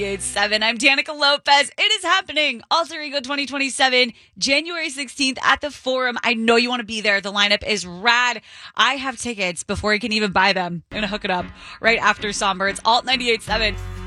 98.7. I'm Danica Lopez. It is happening. Alter Ego 2027, January 16th at the Forum. I know you want to be there. The lineup is rad. I have tickets before you can even buy them. I'm going to hook it up right after Somber. It's Alt 98.7.